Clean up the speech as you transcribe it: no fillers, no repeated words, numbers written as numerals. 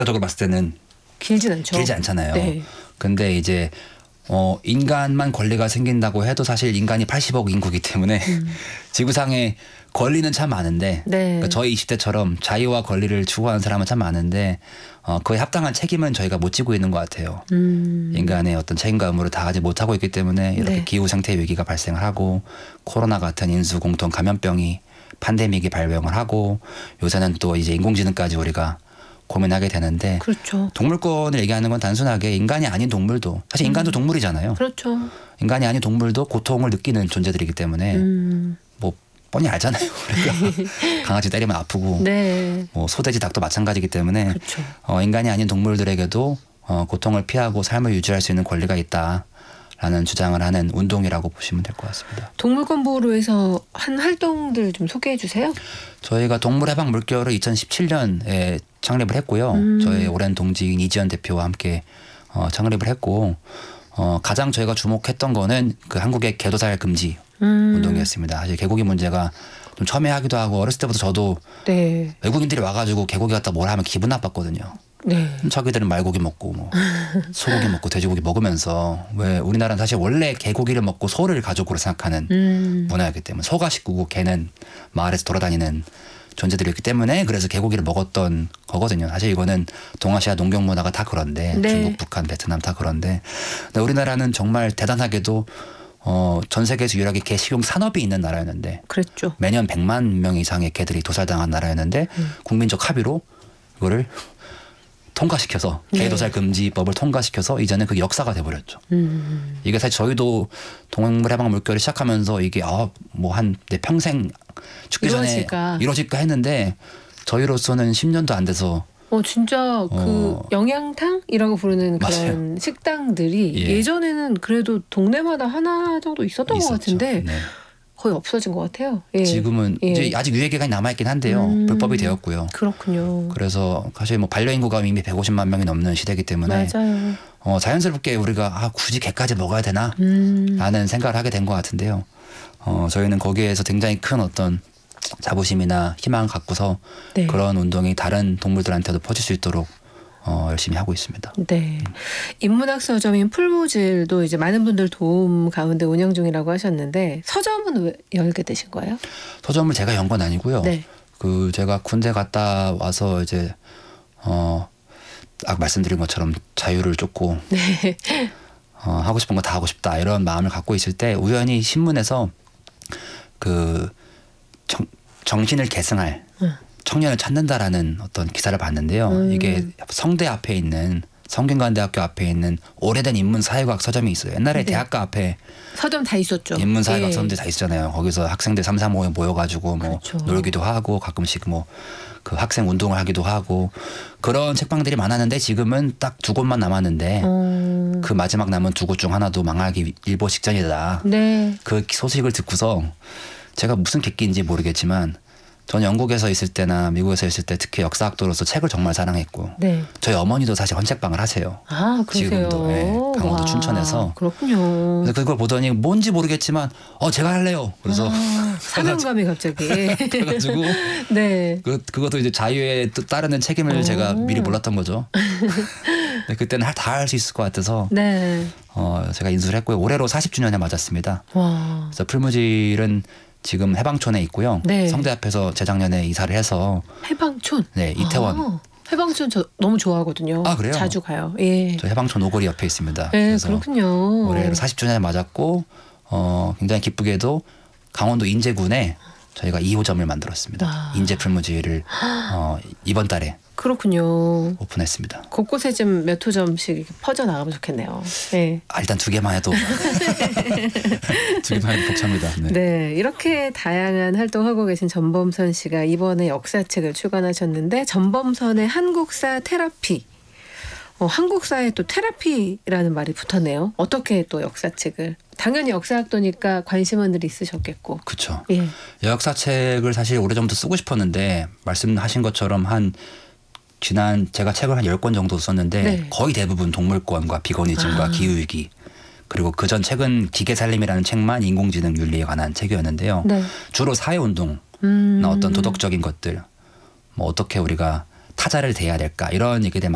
적으로 봤을 때는 길진 않죠. 길지 않잖아요. 네. 근데 이제 인간만 권리가 생긴다고 해도 사실 인간이 80억 인구이기 때문에 지구상에 권리는 참 많은데 네. 그러니까 저희 20대처럼 자유와 권리를 추구하는 사람은 참 많은데 그에 합당한 책임은 저희가 못 지고 있는 것 같아요. 인간의 어떤 책임과 의무를 다하지 못하고 있기 때문에 이렇게 네. 기후 생태 위기가 발생을 하고 코로나 같은 인수 공통 감염병이 팬데믹이 발병을 하고 요새는 또 이제 인공지능까지 우리가 고민하게 되는데 그렇죠. 동물권을 얘기하는 건 단순하게 인간이 아닌 동물도 사실 인간도 동물이잖아요. 그렇죠. 인간이 아닌 동물도 고통을 느끼는 존재들이기 때문에 뭐 뻔히 알잖아요. 그러니까 강아지 때리면 아프고 네. 뭐 소돼지 닭도 마찬가지이기 때문에 그렇죠. 인간이 아닌 동물들에게도 고통을 피하고 삶을 유지할 수 있는 권리가 있다라는 주장을 하는 운동이라고 보시면 될 것 같습니다. 동물권 보호로 해서 한 활동들 좀 소개해 주세요. 저희가 동물해방 물결을 2017년에 창립을 했고요. 저희 오랜 동지인 이지연 대표와 함께 창립을 했고 가장 저희가 주목했던 거는 그 한국의 개도살 금지 운동이었습니다. 사실 개고기 문제가 좀 첨예하기도 하고 어렸을 때부터 저도 네. 외국인들이 와가지고 개고기 갖다 뭐라 하면 기분 나빴거든요. 네. 자기들은 말고기 먹고 뭐 소고기 먹고 돼지고기 먹으면서 왜 우리나라는 사실 원래 개고기를 먹고 소를 가족으로 생각하는 문화였기 때문에 소가 식구고 개는 마을에서 돌아다니는 존재들이었기 때문에 그래서 개고기를 먹었던 거거든요. 사실 이거는 동아시아 농경 문화가 다 그런데 네. 중국, 북한, 베트남 다 그런데 근데 우리나라는 정말 대단하게도 전 세계에서 유일하게 개 식용 산업이 있는 나라였는데 그랬죠. 매년 100만 명 이상의 개들이 도살당한 나라였는데 국민적 합의로 이거를 통과시켜서 개도살 금지법을 통과시켜서 이제는 그게 역사가 돼버렸죠. 이게 사실 저희도 동물해방 물결을 시작하면서 이게 뭐 한 내 평생 죽기 전에 이루어질까 했는데 저희로서는 10년도 안 돼서 진짜 그 영양탕이라고 부르는 그런 맞아요. 식당들이 예. 예전에는 그래도 동네마다 하나 정도 있었던 것 같은데 네. 거의 없어진 것 같아요. 예. 지금은 예. 이제 아직 유예 기간이 남아있긴 한데요. 불법이 되었고요. 그렇군요. 그래서 사실 뭐 반려인구가 이미 150만 명이 넘는 시대이기 때문에 맞아요. 자연스럽게 우리가 굳이 개까지 먹어야 되나 라는 생각을 하게 된 것 같은데요. 저희는 거기에서 굉장히 큰 어떤 자부심이나 희망을 갖고서 네. 그런 운동이 다른 동물들한테도 퍼질 수 있도록 열심히 하고 있습니다. 네. 인문학 서점인 풀무질도 이제 많은 분들 도움 가운데 운영 중이라고 하셨는데 서점은 왜 열게 되신 거예요? 서점을 제가 연 건 아니고요. 네. 제가 군대 갔다 와서 이제 아까 말씀드린 것처럼 자유를 쫓고 네. 하고 싶은 거 다 하고 싶다 이런 마음을 갖고 있을 때 우연히 신문에서 그 정신을 계승할 청년을 찾는다라는 어떤 기사를 봤는데요. 이게 성대 앞에 있는 성균관대학교 앞에 있는 오래된 인문사회과학 서점이 있어요. 옛날에 네. 대학가 앞에 서점 다 있었죠. 인문사회과학 예. 서점들 다 있잖아요. 거기서 학생들 3, 4모에 모여가지고 뭐 그렇죠. 놀기도 하고 가끔씩 뭐 그 학생 운동을 하기도 하고 그런 책방들이 많았는데 지금은 딱 2곳만 남았는데 그 마지막 남은 2곳 중 하나도 망하기 일보 직전이다. 네. 그 소식을 듣고서 제가 무슨 객기인지 모르겠지만 전 영국에서 있을 때나 미국에서 있을 때 특히 역사학도로서 책을 정말 사랑했고 네. 저희 어머니도 사실 헌책방을 하세요. 아, 그러세요. 지금도 강원도 와, 춘천에서. 그렇군요. 그래서 그걸 보더니 뭔지 모르겠지만 제가 할래요. 그래서 사명감이 갑자기. 그래가지고 네. 그것도 이제 자유에 따르는 책임을 제가 미리 몰랐던 거죠. 근데 그때는 다 할 수 있을 것 같아서 네. 제가 인수를 했고요. 올해로 40주년에 맞았습니다. 와. 그래서 풀무질은 지금 해방촌에 있고요. 네. 성대 앞에서 재작년에 이사를 해서 해방촌. 네, 이태원. 해방촌 저 너무 좋아하거든요. 아, 그래요? 자주 가요. 예. 저 해방촌 오거리 옆에 있습니다. 네, 그래서 그렇군요. 올해로 40주년에 맞았고 굉장히 기쁘게도 강원도 인제군에 저희가 2호점을 만들었습니다. 와. 인제 풀무질을 이번 달에 그렇군요. 오픈했습니다. 곳곳에 좀 몇 호점씩 이렇게 퍼져 나가면 좋겠네요. 네. 일단 2개만 해도 2개만 해도 벅찹니다. 네. 네, 이렇게 다양한 활동하고 계신 전범선 씨가 이번에 역사책을 출간하셨는데 전범선의 한국사 테라피. 한국사에 또 테라피라는 말이 붙었네요. 어떻게 또 역사책을? 당연히 역사학도니까 관심은 늘 있으셨겠고. 그렇죠. 예. 역사책을 사실 오래전부터 쓰고 싶었는데 말씀하신 것처럼 지난 제가 책을 한 10권 정도 썼는데 네. 거의 대부분 동물권과 비거니즘과 기후위기 그리고 그전 책은 기계살림이라는 책만 인공지능 윤리에 관한 책이었는데요. 네. 주로 사회운동이나 어떤 도덕적인 것들 뭐 어떻게 우리가 타자를 대해야 될까 이런 얘기에 대한